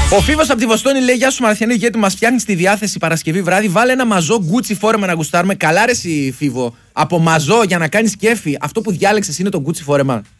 Ο Φίβος από τη Βοστόνη λέει: Γεια σου Μαραθιανή, γιατί μας φτιάχνει τη διάθεση Παρασκευή βράδυ. Βάλε ένα μαζό Gucci φόρεμα να γουστάρουμε. Καλά, ρε εσύ, Φίβο. Από μαζό για να κάνεις κέφι. Αυτό που διάλεξες είναι το Gucci φόρεμα.